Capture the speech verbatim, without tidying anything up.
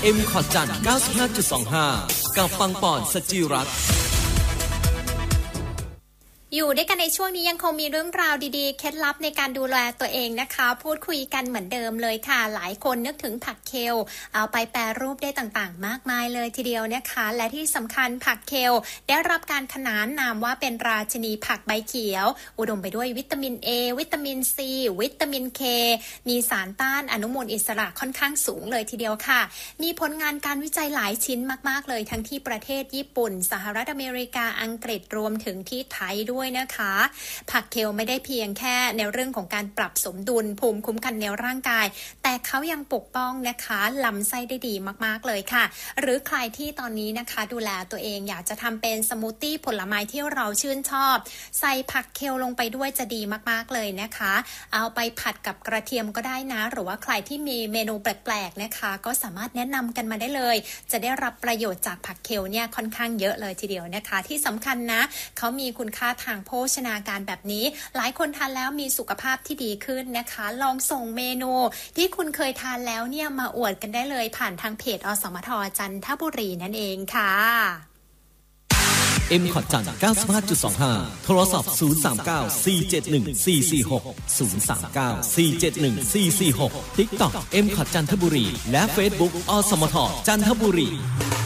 เอ็ม คอร์ดจันทร์ เก้าสิบห้าจุดสองห้า กับปังปอนสจิรัตน์อยู่ด้วยกันในช่วงนี้ยังคงมีเรื่องราวดีๆเคล็ดลับในการดูแลตัวเองนะคะพูดคุยกันเหมือนเดิมเลยค่ะหลายคนนึกถึงผักเคลเอาไปแปรรูปได้ต่างๆมากมายเลยทีเดียวนะคะและที่สำคัญผักเคลได้รับการขนานนามว่าเป็นราชินีผักใบเขียวอุดมไปด้วยวิตามิน A วิตามิน C วิตามิน K มีสารต้านอนุมูลอิสระค่อนข้างสูงเลยทีเดียวค่ะมีผลงานการวิจัยหลายชิ้นมากๆเลยทั้งที่ประเทศญี่ปุ่นสหรัฐอเมริกาอังกฤษรวมถึงที่ไทยด้วยนะคะผักเคลไม่ได้เพียงแค่ในเรื่องของการปรับสมดุลภูมิคุ้มกันในร่างกายแต่เขายังปกป้องนะคะลำไส้ได้ดีมากๆเลยค่ะหรือใครที่ตอนนี้นะคะดูแลตัวเองอยากจะทำเป็นสมูทตี้ผลไม้ที่เราชื่นชอบใส่ผักเคลลงไปด้วยจะดีมากๆเลยนะคะเอาไปผัดกับกระเทียมก็ได้นะหรือว่าใครที่มีเมนูแปลกๆนะคะก็สามารถแนะนำกันมาได้เลยจะได้รับประโยชน์จากผักเคลเนี่ยค่อนข้างเยอะเลยทีเดียวนะคะที่สำคัญนะเขามีคุณค่าทางโภชนาการแบบนี้หลายคนทานแล้วมีสุขภาพที่ดีขึ้นนะคะลองส่งเมนูที่คุณเคยทานแล้วเนี่ยมาอวดกันได้เลยผ่านทางเพจอสมทจันทบุรีนั่นเองค่ะเอ็ม คอร์ดจันทร์ เก้าสิบห้าจุดสองห้า โทรศัพท์ ศูนย์ สาม เก้า สี่ เจ็ด หนึ่ง สี่ สี่ หก ศูนย์ สาม เก้า สี่ เจ็ด หนึ่ง สี่ สี่ หก TikTok เอ็ม คอร์ดจันทบุรีและ Facebook อสมทจันทบุรี